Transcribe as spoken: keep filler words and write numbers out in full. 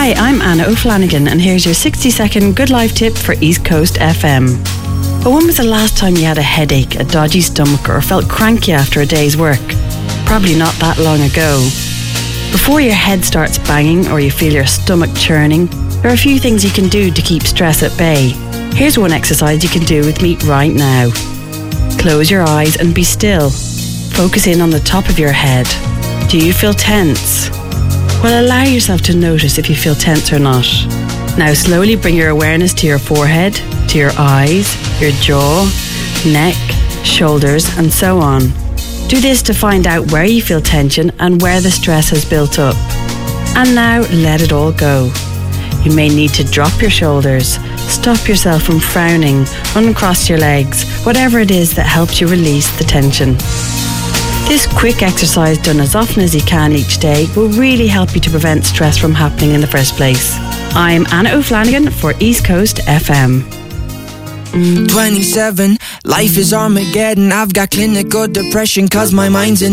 Hi, I'm Anna O'Flanagan, and here's your sixty second Good Life tip for East Coast F M. But when was the last time you had a headache, a dodgy stomach, or felt cranky after a day's work? Probably not that long ago. Before your head starts banging or you feel your stomach churning, there are a few things you can do to keep stress at bay. Here's one exercise you can do with me right now. Close your eyes and be still. Focus in on the top of your head. Do you feel tense? Well, allow yourself to notice if you feel tense or not. Now slowly bring your awareness to your forehead, to your eyes, your jaw, neck, shoulders, and so on. Do this to find out where you feel tension and where the stress has built up. And now let it all go. You may need to drop your shoulders, stop yourself from frowning, uncross your legs, whatever it is that helps you release the tension. This quick exercise done as often as you can each day will really help you to prevent stress from happening in the first place. I'm Anna O'Flanagan for East Coast F M. twenty-seven, life is Armageddon. I've got clinical depression cause my mind's in